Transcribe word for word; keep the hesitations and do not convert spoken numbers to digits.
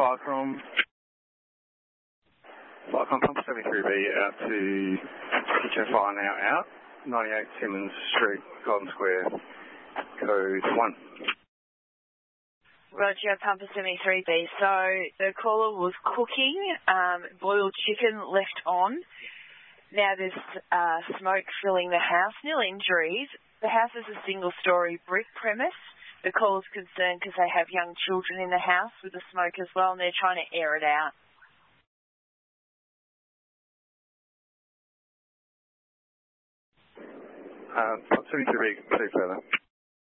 fire from fire from pump seventy-three B out to kitchen fire now out, ninety-eight Simmons Street, Golden Square, code one. Roger, Pumper seventy-three B. So the caller was cooking, um, boiled chicken left on. Now there's uh, smoke filling the house, nil injuries. The house is a single-storey brick premise. The caller's concerned because they have young children in the house with the smoke as well, and they're trying to air it out. Uh, seventy-three B, please further.